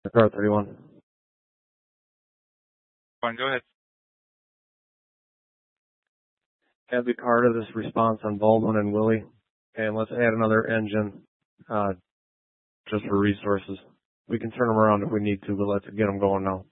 Car 31. Fine, go ahead. Add the car to this response on Baldwin and Willie, and let's add another engine just for resources. We can turn them around if we need to, but let's get them going now.